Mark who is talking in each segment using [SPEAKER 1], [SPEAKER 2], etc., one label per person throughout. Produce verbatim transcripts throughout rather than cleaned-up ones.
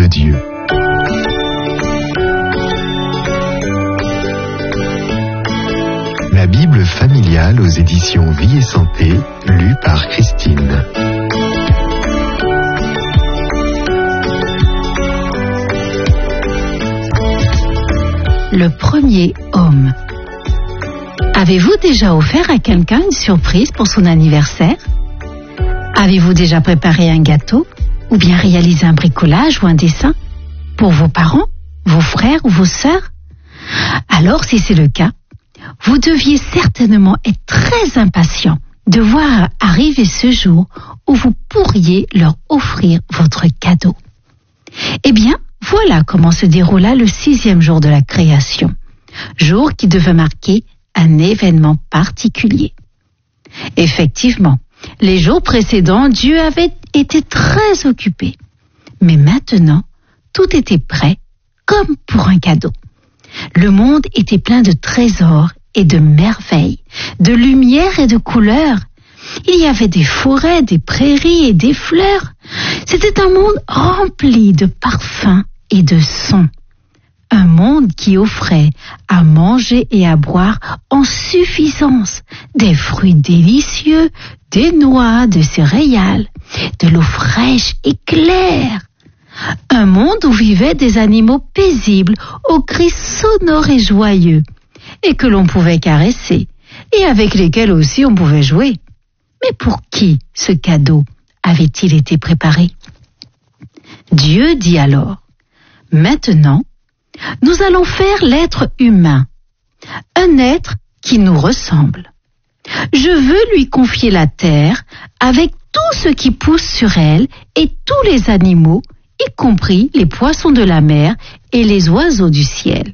[SPEAKER 1] Dieu. La Bible familiale aux éditions Vie et Santé, lue par Christine.
[SPEAKER 2] Le premier homme. Avez-vous déjà offert à quelqu'un une surprise pour son anniversaire? Avez-vous déjà préparé un gâteau ou bien réalisé un bricolage ou un dessin pour vos parents, vos frères ou vos sœurs? Alors, si c'est le cas, vous deviez certainement être très impatient de voir arriver ce jour où vous pourriez leur offrir votre cadeau. Eh bien, voilà comment se déroula le sixième jour de la création, jour qui devait marquer un événement particulier. Effectivement, les jours précédents, Dieu avait été très occupé. Mais maintenant, tout était prêt, comme pour un cadeau. Le monde était plein de trésors et de merveilles, de lumière et de couleurs. Il y avait des forêts, des prairies et des fleurs. C'était un monde rempli de parfums et de sons. Un monde qui offrait à manger et à boire en suffisance des fruits délicieux, des noix, des céréales, de l'eau fraîche et claire. Un monde où vivaient des animaux paisibles, aux cris sonores et joyeux, et que l'on pouvait caresser, et avec lesquels aussi on pouvait jouer. Mais pour qui ce cadeau avait-il été préparé? Dieu dit alors: maintenant, nous allons faire l'être humain, un être qui nous ressemble. Je veux lui confier la terre avec tout ce qui pousse sur elle et tous les animaux, y compris les poissons de la mer et les oiseaux du ciel.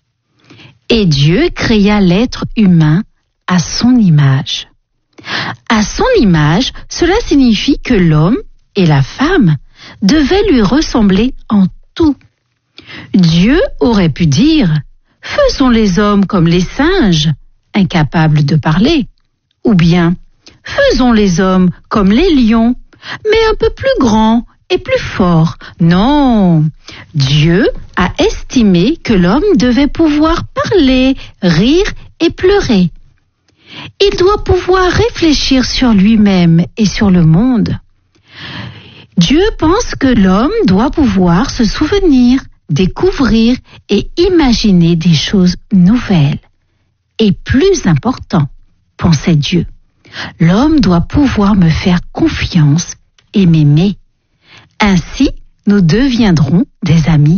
[SPEAKER 2] Et Dieu créa l'être humain à son image. À son image, cela signifie que l'homme et la femme devaient lui ressembler en tout. Dieu aurait pu dire: faisons les hommes comme les singes, incapables de parler, ou bien faisons les hommes comme les lions, mais un peu plus grands et plus forts. Non, Dieu a estimé que l'homme devait pouvoir parler, rire et pleurer. Il doit pouvoir réfléchir sur lui-même et sur le monde. Dieu pense que l'homme doit pouvoir se souvenir, découvrir et imaginer des choses nouvelles. Et plus important, pensait Dieu, l'homme doit pouvoir me faire confiance et m'aimer. Ainsi, nous deviendrons des amis.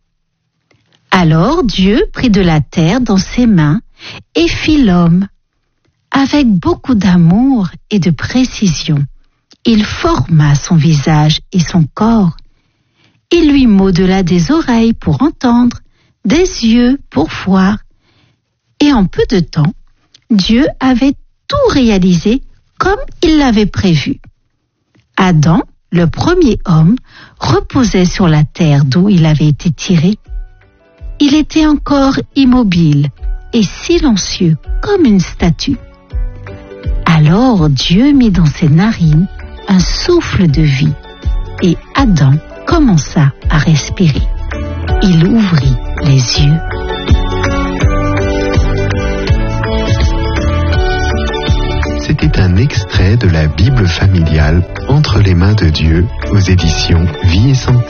[SPEAKER 2] Alors Dieu prit de la terre dans ses mains et fit l'homme. Avec beaucoup d'amour et de précision, il forma son visage et son corps. Il lui modela des oreilles pour entendre, des yeux pour voir. Et en peu de temps, Dieu avait tout réalisé comme il l'avait prévu. Adam, le premier homme, reposait sur la terre d'où il avait été tiré. Il était encore immobile et silencieux comme une statue. Alors Dieu mit dans ses narines un souffle de vie et Adam commença à respirer. Il ouvrit les yeux.
[SPEAKER 1] C'était un extrait de la Bible familiale Entre les mains de Dieu aux éditions Vie et Santé.